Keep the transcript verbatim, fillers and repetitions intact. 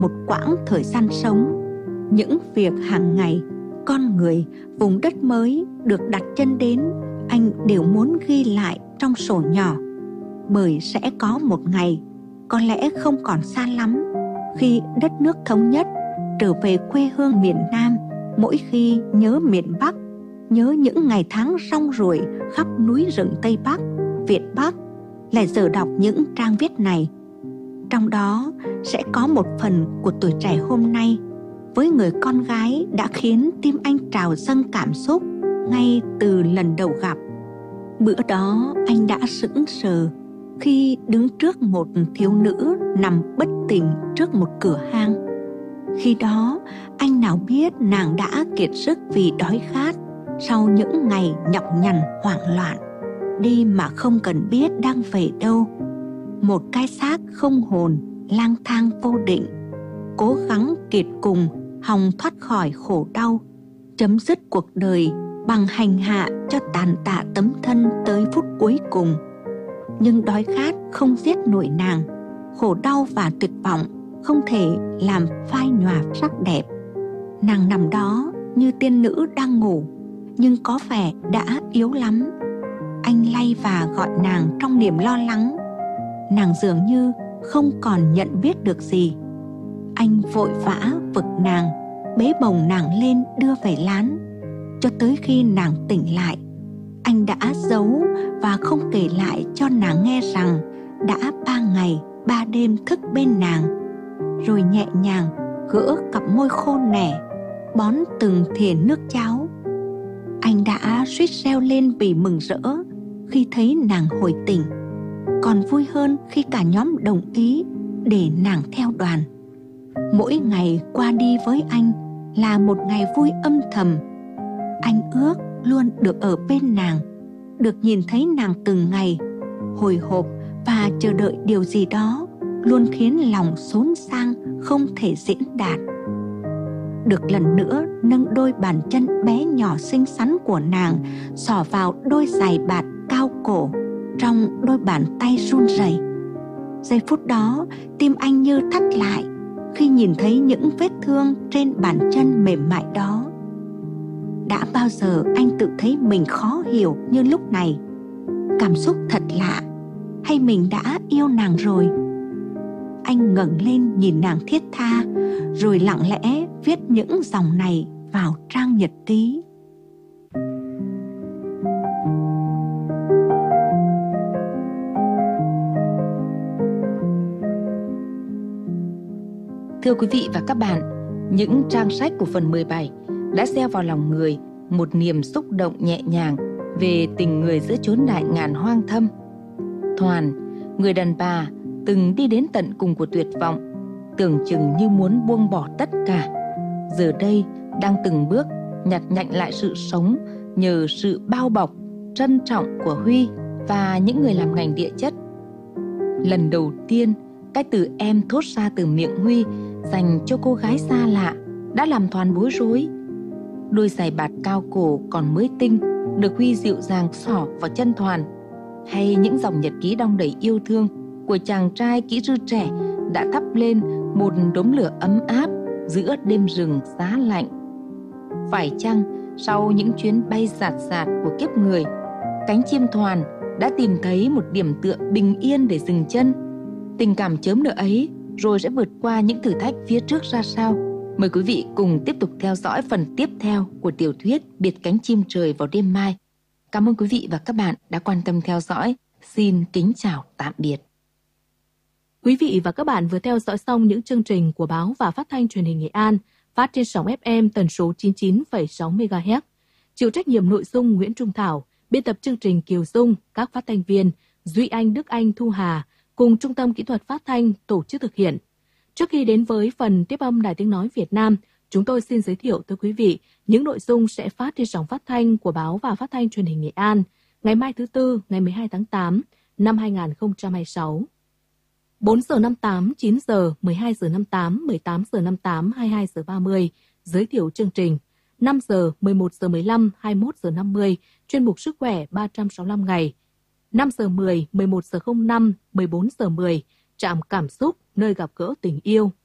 một quãng thời gian sống. Những việc hàng ngày, con người, vùng đất mới được đặt chân đến, anh đều muốn ghi lại trong sổ nhỏ. Bởi sẽ có một ngày, có lẽ không còn xa lắm, khi đất nước thống nhất, trở về quê hương miền Nam, mỗi khi nhớ miền Bắc, nhớ những ngày tháng rong ruổi khắp núi rừng Tây Bắc, Việt Bắc, lại giờ đọc những trang viết này. Trong đó sẽ có một phần của tuổi trẻ hôm nay với người con gái đã khiến tim anh trào dâng cảm xúc ngay từ lần đầu gặp. Bữa đó anh đã sững sờ khi đứng trước một thiếu nữ nằm bất tỉnh trước một cửa hang. Khi đó anh nào biết nàng đã kiệt sức vì đói khát sau những ngày nhọc nhằn hoảng loạn, đi mà không cần biết đang về đâu. Một cái xác không hồn lang thang vô định, cố gắng kiệt cùng hòng thoát khỏi khổ đau, chấm dứt cuộc đời bằng hành hạ cho tàn tạ tấm thân tới phút cuối cùng. Nhưng đói khát không giết nổi nàng, khổ đau và tuyệt vọng không thể làm phai nhòa sắc đẹp. Nàng nằm đó như tiên nữ đang ngủ, nhưng có vẻ đã yếu lắm. Anh lay và gọi nàng trong niềm lo lắng. Nàng dường như không còn nhận biết được gì. Anh vội vã vực nàng, bế bồng nàng lên đưa về lán. Cho tới khi nàng tỉnh lại, anh đã giấu và không kể lại cho nàng nghe rằng đã ba ngày ba đêm thức bên nàng. Rồi nhẹ nhàng gỡ cặp môi khô nẻ, bón từng thìa nước cháo. Anh đã suýt reo lên vì mừng rỡ khi thấy nàng hồi tỉnh, còn vui hơn khi cả nhóm đồng ý để nàng theo đoàn. Mỗi ngày qua đi với anh là một ngày vui âm thầm. Anh ước luôn được ở bên nàng, được nhìn thấy nàng từng ngày. Hồi hộp và chờ đợi điều gì đó luôn khiến lòng xốn sang không thể diễn đạt. Được lần nữa nâng đôi bàn chân bé nhỏ xinh xắn của nàng xỏ vào đôi giày bạt cao cổ trong đôi bàn tay run rẩy. Giây phút đó tim anh như thắt lại khi nhìn thấy những vết thương trên bàn chân mềm mại đó. Đã bao giờ anh tự thấy mình khó hiểu như lúc này? Cảm xúc thật lạ, hay mình đã yêu nàng rồi? Anh ngẩng lên nhìn nàng thiết tha, rồi lặng lẽ viết những dòng này vào trang nhật ký. Thưa quý vị và các bạn, những trang sách của phần mười bảy đã gieo vào lòng người một niềm xúc động nhẹ nhàng về tình người giữa chốn đại ngàn hoang thâm. Thoàn, người đàn bà từng đi đến tận cùng của tuyệt vọng, tưởng chừng như muốn buông bỏ tất cả, giờ đây đang từng bước nhặt nhạnh lại sự sống nhờ sự bao bọc, trân trọng của Huy và những người làm ngành địa chất. Lần đầu tiên, cái từ em thốt ra từ miệng Huy dành cho cô gái xa lạ đã làm Thoàn bối rối. Đôi giày bạt cao cổ còn mới tinh được Huy dịu dàng xỏ vào chân Thoàn, hay những dòng nhật ký đong đầy yêu thương của chàng trai kỹ sư trẻ đã thắp lên một đốm lửa ấm áp giữa đêm rừng giá lạnh. Phải chăng sau những chuyến bay dạt dạt của kiếp người, cánh chim Thoàn đã tìm thấy một điểm tựa bình yên để dừng chân? Tình cảm chớm nở ấy rồi sẽ vượt qua những thử thách phía trước ra sao? Mời quý vị cùng tiếp tục theo dõi phần tiếp theo của tiểu thuyết Biệt cánh chim trời vào đêm mai. Cảm ơn quý vị và các bạn đã quan tâm theo dõi. Xin kính chào tạm biệt. Quý vị và các bạn vừa theo dõi xong những chương trình của báo và phát thanh truyền hình Nghệ An, phát trên sóng ép em tần số chín mươi chín phẩy sáu mê ga héc. Chịu trách nhiệm nội dung Nguyễn Trung Thảo, biên tập chương trình Kiều Dung, các phát thanh viên Duy Anh, Đức Anh, Thu Hà cùng Trung tâm Kỹ thuật Phát thanh tổ chức thực hiện. Trước khi đến với phần tiếp âm Đài Tiếng Nói Việt Nam, chúng tôi xin giới thiệu tới quý vị những nội dung sẽ phát trên sóng phát thanh của báo và phát thanh truyền hình Nghệ An ngày mai thứ Tư, ngày mười hai tháng tám năm hai nghìn không trăm hai mươi sáu. bốn giờ năm mươi tám, chín giờ, mười hai giờ năm mươi tám, mười tám giờ năm mươi tám, hai mươi hai giờ ba mươi, giới thiệu chương trình. năm giờ, mười một giờ mười lăm, hai mươi mốt giờ năm mươi, chuyên mục Sức khỏe ba trăm sáu mươi lăm ngày. năm giờ mười, mười một giờ không năm, mười bốn giờ mười, trạm cảm xúc nơi gặp gỡ tình yêu.